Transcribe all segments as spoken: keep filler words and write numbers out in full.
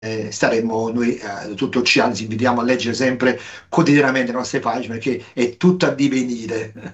eh, staremmo noi eh, tutto il ci anzi invitiamo a leggere sempre quotidianamente le nostre pagine perché è tutto a divenire.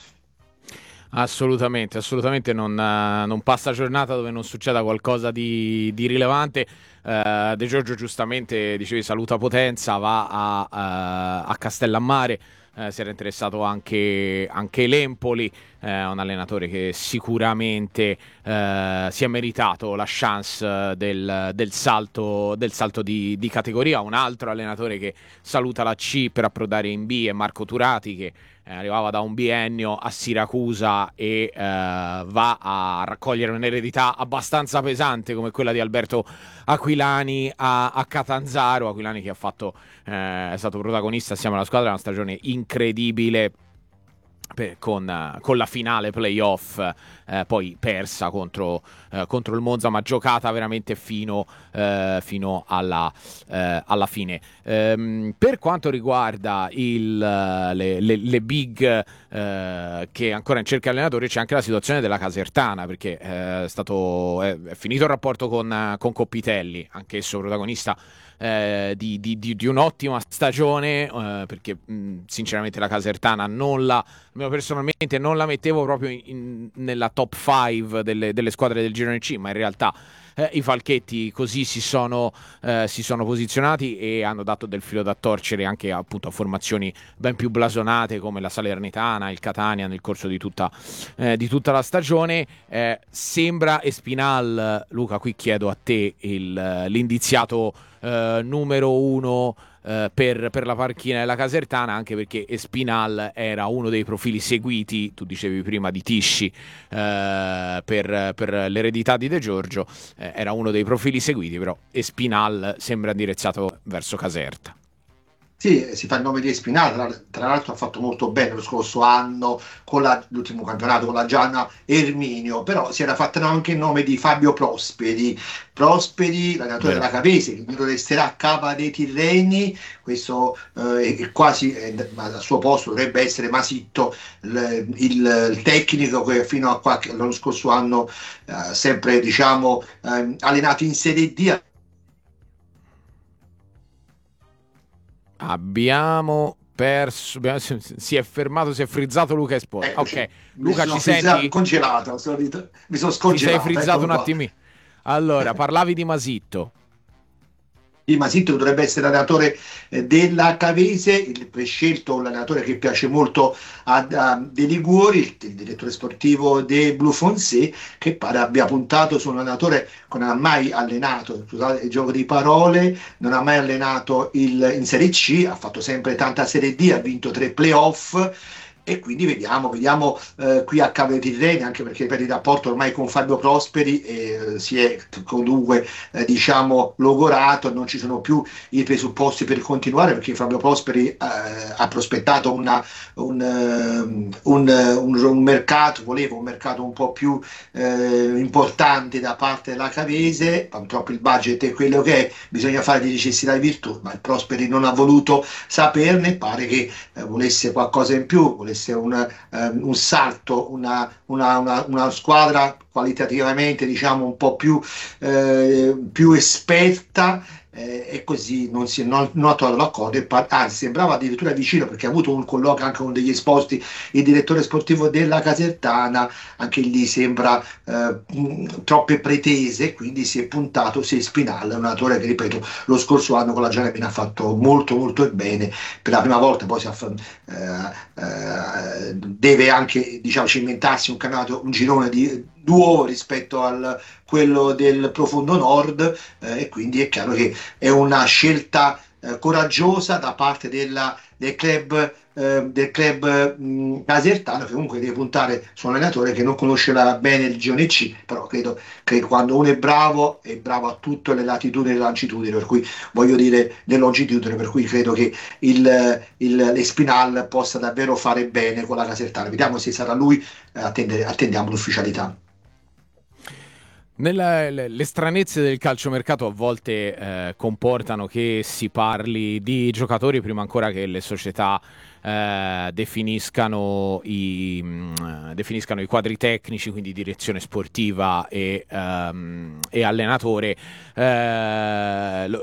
Assolutamente, assolutamente non, eh, non passa giornata dove non succeda qualcosa di, di rilevante. Eh, De Giorgio giustamente dicevi saluta Potenza, va a, eh, a Castellammare, eh, si era interessato anche, anche l'Empoli, eh, un allenatore che sicuramente eh, si è meritato la chance eh, del, del salto, del salto di, di categoria. Un altro allenatore che saluta la C per approdare in B è Marco Turati, che eh, arrivava da un biennio a Siracusa e eh, va a raccogliere un'eredità abbastanza pesante come quella di Alberto Aquilani a, a Catanzaro. Aquilani che ha fatto, eh, è stato protagonista assieme alla squadra una stagione incredibile, per, con, uh, con la finale playoff eh, poi persa contro, eh, contro il Monza, ma giocata veramente fino, eh, fino alla, eh, alla fine. Ehm, per quanto riguarda il, le, le, le big eh, che ancora in cerca di allenatori, c'è anche la situazione della Casertana, perché eh, è, stato, è, è finito il rapporto con, con Coppitelli, anch'esso protagonista eh, di, di, di, di un'ottima stagione, eh, perché mh, sinceramente la Casertana non la, personalmente non la mettevo proprio in, in, nella top cinque delle, delle squadre del girone C, ma in realtà eh, i Falchetti così si sono, eh, si sono posizionati e hanno dato del filo da torcere anche appunto a formazioni ben più blasonate come la Salernitana, il Catania nel corso di tutta, eh, di tutta la stagione. Eh, sembra Espinal, Luca, qui chiedo a te il, l'indiziato eh, numero uno eh, per, per la panchina della Casertana, anche perché Espinal era uno dei profili seguiti, tu dicevi prima di Tisci, eh, per, per l'eredità di De Giorgio, eh, era uno dei profili seguiti, però Espinal sembra indirizzato verso Caserta. Sì, si fa il nome di Espinale, tra, tra l'altro ha fatto molto bene lo scorso anno con la- l'ultimo campionato con la Gianna Erminio, però si era fatto anche il nome di Fabio Prosperi, Prosperi, l'allenatore Vero. della Capese, che lo resterà a capa dei Tirreni, questo eh, è quasi eh, ma al suo posto dovrebbe essere Masitto, il, il- il tecnico che fino a qualche, l'anno scorso anno eh, sempre diciamo ehm, allenato in Serie D. Abbiamo perso, abbiamo- si è fermato, si è frizzato Luca Espore. Ok, Eccoci, mi Luca, sono ci frizzato, senti? congelato, sono rit- mi sono Ti sei scongelato, frizzato eccolo un qua. attimo. Allora, parlavi di Masitto. Di Masitto dovrebbe essere l'allenatore eh, della Cavese, il prescelto, l'allenatore che piace molto a, a De Liguori, il, il direttore sportivo de Blue Fonse, che pare abbia puntato su un allenatore che non ha mai allenato, scusate il gioco di parole, non ha mai allenato il, in Serie C, ha fatto sempre tanta Serie D, ha vinto tre playoff. E quindi vediamo, vediamo eh, qui a Cave Tirreni, anche perché per il rapporto ormai con Fabio Prosperi eh, si è comunque eh, diciamo logorato, non ci sono più i presupposti per continuare perché Fabio Prosperi eh, ha prospettato una, un, um, un, un, un, mercato, voleva un mercato un po' più eh, importante da parte della Cavese, purtroppo il budget è quello che è, bisogna fare di necessità e virtù, ma il Prosperi non ha voluto saperne, pare che eh, volesse qualcosa in più, volesse un, eh, un salto, una, una, una, una squadra qualitativamente diciamo un po' più, eh, più esperta eh, e così non, si, non, non ha trovato l'accordo, e par- anzi sembrava addirittura vicino perché ha avuto un colloquio anche con degli esposti, il direttore sportivo della Casertana, anche lì sembra eh, mh, troppe pretese, quindi si è puntato, si è Spinal, un allenatore che ripeto lo scorso anno con la Gianepina ha fatto molto molto bene, per la prima volta poi si aff- eh, eh, deve anche diciamo cimentarsi un campionato, un girone di nuovo rispetto a quello del profondo nord eh, e quindi è chiaro che è una scelta eh, coraggiosa da parte della, del club, eh, del club mh, casertano che comunque deve puntare su un allenatore che non conosce la, bene il girone C, però credo che quando uno è bravo è bravo a tutte le latitudini e le longitudini, per cui voglio dire le longitudini, per cui credo che il, il, l'Espinal possa davvero fare bene con la Casertana. Vediamo se sarà lui, eh, attendere, attendiamo l'ufficialità. Nella- le le stranezze del calciomercato a volte eh, comportano che si parli di giocatori prima ancora che le società eh, definiscano i, mh, definiscano i quadri tecnici, quindi direzione sportiva e, ehm, e allenatore. Eh, lo-